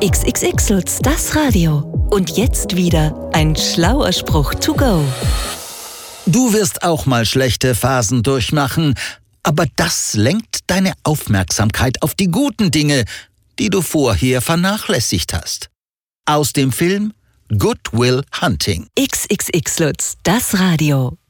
XXX-Lutz, das Radio. Und jetzt wieder ein schlauer Spruch to go. Du wirst auch mal schlechte Phasen durchmachen, aber das lenkt deine Aufmerksamkeit auf die guten Dinge, die du vorher vernachlässigt hast. Aus dem Film Good Will Hunting. XXX-Lutz, das Radio.